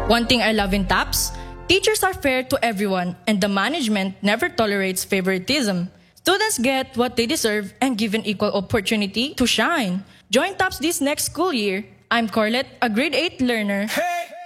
One thing I love in TAPS, teachers are fair to everyone and the management never tolerates favoritism. Students get what they deserve and given equal opportunity to shine. Join TAPS this next school year. I'm Corlette, a grade 8 learner. Hey!